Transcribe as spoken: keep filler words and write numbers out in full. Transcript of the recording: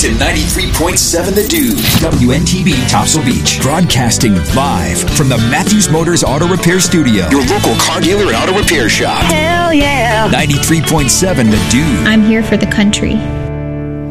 to ninety-three point seven The Dude. W N T B Topsail Beach. Broadcasting live from the Matthews Motors Auto Repair Studio. Your local car dealer and auto repair shop. Hell yeah. ninety-three point seven The Dude. I'm here for the country.